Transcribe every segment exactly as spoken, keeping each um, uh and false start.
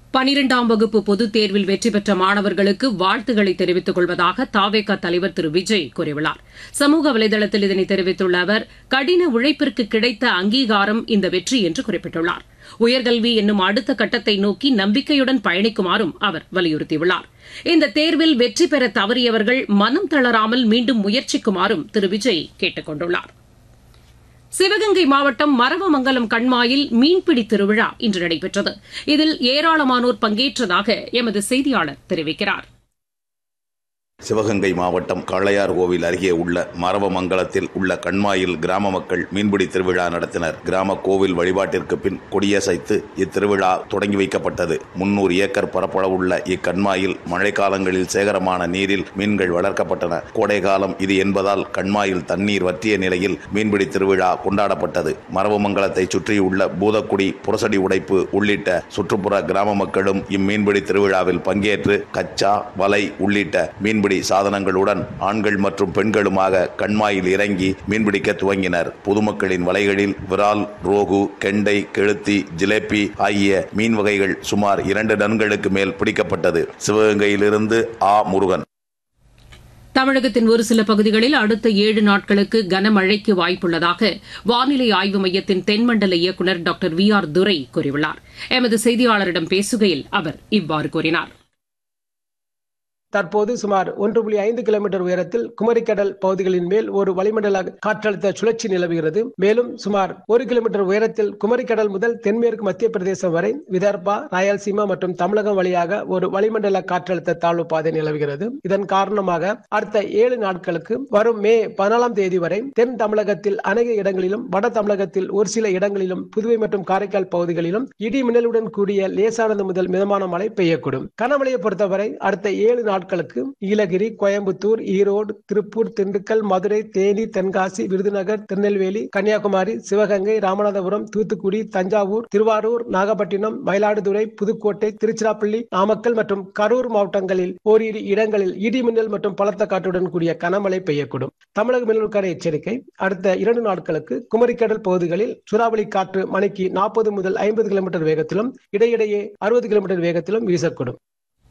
பனிரெண்டாம் வகுப்பு பொதுத் தேர்வில் வெற்றி பெற்ற மாணவர்களுக்கு வாழ்த்துக்களை தெரிவித்துக் கொள்வதாக தாவேகா தலைவர் திரு விஜய் கூறியுள்ளார். சமூக வலைதளத்தில் இதனை தெரிவித்துள்ள அவர், கடின உழைப்பிற்கு கிடைத்த அங்கீகாரம் இந்த வெற்றி என்று குறிப்பிட்டுள்ளார். உயர்கல்வி என்னும் அடுத்த கட்டத்தை நோக்கி நம்பிக்கையுடன் பயணிக்குமாறும் அவர் வலியுறுத்தியுள்ளார். இந்த தேர்வில் வெற்றி பெற தவறியவர்கள் மனம் தளராமல் மீண்டும் முயற்சிக்குமாறும் திரு விஜய் கேட்டுக் கொண்டுள்ளார். சிவகங்கை மாவட்டம் மரவமங்கலம் கண்மாயில் மீன்பிடி திருவிழா இன்று நடைபெற்றது. இதில் ஏராளமானோர் பங்கேற்றதாக எமது செய்தியாளர் தெரிவிக்கிறார். சிவகங்கை மாவட்டம் காளையார் கோவில் அருகே உள்ள மரவமங்கலத்தில் உள்ள கண்மாயில் கிராம மக்கள் மீன்பிடி திருவிழா நடத்தினர். கிராம கோவில் வழிபாட்டிற்கு பின் கொடியசைத்து இத்திருவிழா தொடங்கி வைக்கப்பட்டது. முன்னூறு ஏக்கர் பரப்பளவுள்ள இக்கண்மாயில் மழைக்காலங்களில் சேகரமான நீரில் மீன்கள் வளர்க்கப்பட்டன. கோடைகாலம் இது என்பதால் கண்மாயில் தண்ணீர் வற்றிய நிலையில் மீன்பிடி திருவிழா கொண்டாடப்பட்டது. மரவமங்கலத்தை சுற்றியுள்ள பூதக்குடி, புரசடி உடைப்பு உள்ளிட்ட சுற்றுப்புற கிராம மக்களும் இம்மீன்பிடி திருவிழாவில் பங்கேற்று கச்சா, வலை உள்ளிட்ட மீன்பிடி சாதனங்களுடன் ஆண்கள் மற்றும் பெண்களுமாக கண்மாயில் இறங்கி மீன்பிடிக்க துவங்கினர். பொதுமக்களின் வலைகளில் விரால், ரோகு, கெண்டை, கெளுத்தி, ஜிலேபி ஆகிய மீன் வகைகள் சுமார் இரண்டு டன்களுக்கு மேல் பிடிக்கப்பட்டது. சிவகங்கையிலிருந்து ஆ முருகன். தமிழகத்தின் ஒரு சில பகுதிகளில் அடுத்த ஏழு நாட்களுக்கு கனமழைக்கு வாய்ப்புள்ளதாக வானிலை ஆய்வு மையத்தின் தென்மண்டல இயக்குநர் டாக்டர் வி ஆர் துரை கூறியுள்ளார். எமது செய்தியாளரிடம் பேசுகையில் அவர் இவ்வாறு கூறினார். தற்போது சுமார் ஒன்று புள்ளி ஐந்து கிலோமீட்டர் உயரத்தில் குமரிக்கடல் பகுதிகளின் மேல் ஒரு வளிமண்டல காற்றழுத்த சுழற்சி நிலவுகிறது. மேலும் சுமார் ஒரு கிலோமீட்டர் உயரத்தில் குமரிக்கடல் முதல் தென்மேற்கு மத்திய பிரதேசம் வரை விதர்பா, ராயல்சீமா மற்றும் தமிழகம் வழியாக ஒரு வளிமண்டல காற்றழுத்த தாழ்வு பாதை நிலவுகிறது. இதன் காரணமாக அடுத்த ஏழு நாட்களுக்கு வரும் மே பதினாலாம் தேதி வரை தென் தமிழகத்தில் அநேக இடங்களிலும், வட தமிழகத்தில் ஒரு சில இடங்களிலும், புதுவை மற்றும் காரைக்கால் பகுதிகளிலும் இடி மின்னலுடன் கூடிய லேசானது முதல் மிதமான மழை பெய்யக்கூடும். கனமழையை பொறுத்தவரை அடுத்த ஏழு நாட்களுக்கு நீலகிரி, கோயம்புத்தூர், ஈரோடு, திருப்பூர், திண்டுக்கல், மதுரை, தேனி, தென்காசி, விருதுநகர், திருநெல்வேலி, கன்னியாகுமரி, சிவகங்கை, ராமநாதபுரம், தூத்துக்குடி, தஞ்சாவூர், திருவாரூர், நாகப்பட்டினம், மயிலாடுதுறை, புதுக்கோட்டை, திருச்சிராப்பள்ளி, நாமக்கல் மற்றும் கரூர் மாவட்டங்களில் ஓரிரு இடங்களில் இடி மின்னல் மற்றும் பலத்த காற்றுடன் கூடிய கனமழை பெய்யக்கூடும். தமிழக மின்னலுக்கான எச்சரிக்கை: அடுத்த இரண்டு நாட்களுக்கு குமரிக்கடல் பகுதிகளில் சூறாவளி காற்று மணிக்கு நாற்பது முதல் ஐம்பது கிலோமீட்டர் வேகத்திலும் இடையிடையே அறுபது கிலோமீட்டர் வேகத்திலும் வீசக்கூடும்.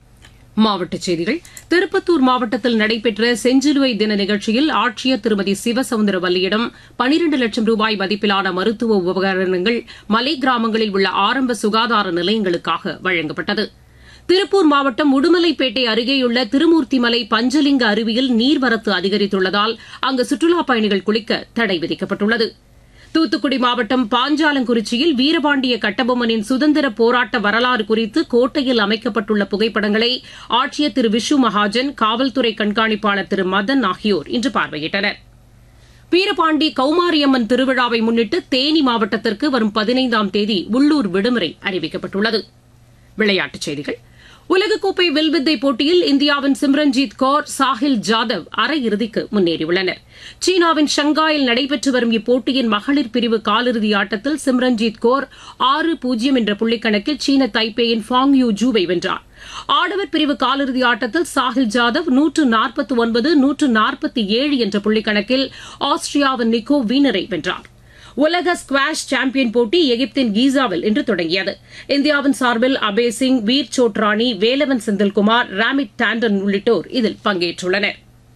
மாவட்டச் செய்திகள். திருப்பத்தூர் மாவட்டத்தில் நடைபெற்ற செஞ்சிலுவை தின நிகழ்ச்சியில் ஆட்சியர் திருமதி சிவசவுந்தரவல்லியிடம் பனிரண்டு லட்சம் ரூபாய் மதிப்பிலான மருத்துவ உபகரணங்கள் மலை கிராமங்களில் உள்ள ஆரம்ப சுகாதார நிலையங்களுக்காக வழங்கப்பட்டது. திருப்பூர் மாவட்டம் உடுமலைப்பேட்டை அருகேயுள்ள திருமூர்த்திமலை பஞ்சலிங்க அருவியில் நீர்வரத்து அதிகரித்துள்ளதால் அங்கு சுற்றுலாப் பயணிகள் குளிக்க தடை விதிக்கப்பட்டுள்ளது. தூத்துக்குடி மாவட்டம் பாஞ்சாலங்குறிச்சியில் வீரபாண்டிய கட்டபொம்மனின் சுதந்திர போராட்ட வரலாறு குறித்து கோட்டையில் அமைக்கப்பட்டுள்ள புகைப்படங்களை ஆட்சியர் திரு விஷு மகாஜன், காவல்துறை கண்காணிப்பாளர் திரு மதன் ஆகியோர் இன்று பார்வையிட்டனர். வீரபாண்டி கௌமாரியம்மன் திருவிழாவை முன்னிட்டு தேனி மாவட்டத்திற்கு வரும் பதினைந்தாம் தேதி உள்ளூர் விடுமுறை அறிவிக்கப்பட்டுள்ளது. விளையாட்டுச் செய்திகள். உலகக்கோப்பை வில்வித்தை போட்டியில் இந்தியாவின் சிம்ரன்ஜீத் கௌர், சாஹில் ஜாதவ் அரையிறுதிக்கு முன்னேறியுள்ளனர். சீனாவின் ஷங்காயில் நடைபெற்று வரும் இப்போட்டியின் மகளிர் பிரிவு காலிறுதி ஆட்டத்தில் சிம்ரன்ஜீத் கௌர் ஆறு பூஜ்ஜியம் என்ற புள்ளிக்கணக்கில் சீன தைப்பேயின் ஃபாங் யூ ஜூவை வென்றார். ஆடவர் பிரிவு காலிறுதி ஆட்டத்தில் சாஹில் ஜாதவ் நூற்று நாற்பத்தி ஒன்பது நூற்று நாற்பத்தி ஏழு என்ற புள்ளிக்கணக்கில் ஆஸ்திரியாவின் நிக்கோ வீனரை வென்றார். உலக ஸ்குவாஷ் சாம்பியன் போட்டி எகிப்தின் கீசாவில் இன்று தொடங்கியது. இந்தியாவின் சார்பில் அபய் சிங், வீர் சோட்ரானி, வேலவன் செந்தில்குமார், ராமிட் டாண்டன் உள்ளிட்டோர் இதில் பங்கேற்றுள்ளனர்.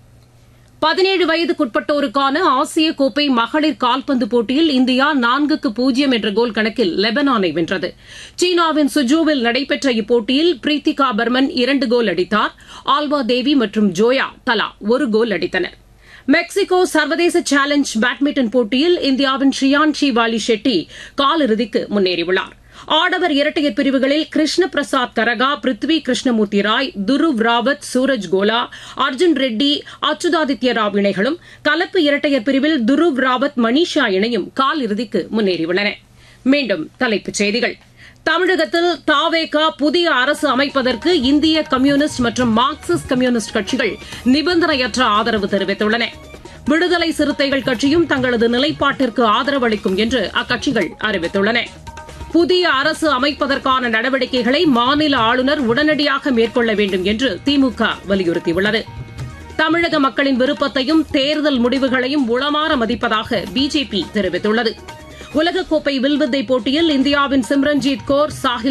பதினேழு வயதுக்குட்பட்டோருக்கான ஆசிய கோப்பை மகளிர் கால்பந்து போட்டியில் இந்தியா நான்குக்கு பூஜ்ஜியம் என்ற கோல் கணக்கில் லெபனானை வென்றது. சீனாவின் சுஜோவில் நடைபெற்ற இப்போட்டியில் பிரீத்திகா பர்மன் இரண்டு கோல் அடித்தார். ஆல்வா தேவி மற்றும் ஜோயா தலா ஒரு கோல் அடித்தனர். மெக்சிகோ சர்வதேச சேலஞ்ச் பேட்மிண்டன் போட்டியில் இந்தியாவின் ஷியான்ஷி வாலி ஷெட்டி காலிறுதிக்கு முன்னேறியுள்ளார். ஆடவர் இரட்டையர் பிரிவுகளில் கிருஷ்ண பிரசாத் கரகா, பிருத்வி கிருஷ்ணமூர்த்தி ராய், துருவ் ராவத், சூரஜ் கோலா, அர்ஜுன் ரெட்டி, அச்சுதாதித்ய ராவ் இணைகளும், கலப்பு இரட்டையர் பிரிவில் துருவ் ராவத், மணிஷா இணையும் காலிறுதிக்கு முன்னேறியுள்ளன. மீண்டும் தலைப்புச் செய்திகள். தமிழகத்தில் தாவேகா புதிய அரசு அமைப்பதற்கு இந்திய கம்யூனிஸ்ட் மற்றும் மார்க்சிஸ்ட் கம்யூனிஸ்ட் கட்சிகள் நிபந்தனையற்ற ஆதரவு தெரிவித்துள்ளன. விடுதலை சிறுத்தைகள் கட்சியும் தங்களது நிலைப்பாட்டிற்கு ஆதரவு அளிக்கும் என்று அக்கட்சிகள் அறிவித்துள்ளன. புதிய அரசு அமைப்பதற்கான நடவடிக்கைகளை மாநில ஆளுநர் உடனடியாக மேற்கொள்ள வேண்டும் என்று திமுக வலியுறுத்தியுள்ளது. தமிழக மக்களின் விருப்பத்தையும் தேர்தல் முடிவுகளையும் உளமாற மதிப்பதாக பிஜேபி தெரிவித்துள்ளது. உலகக்கோப்பை வில்வித்தை போட்டியில் இந்தியாவின் சிம்ரன்ஜீத் கௌர், சாஹில்